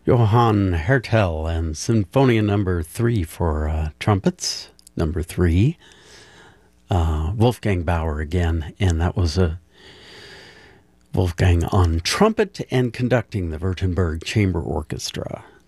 Johann Hertel and Sinfonia Number 3 for trumpets, number 3. Wolfgang Bauer again, and that was a Wolfgang on trumpet and conducting the Württemberg Chamber Orchestra.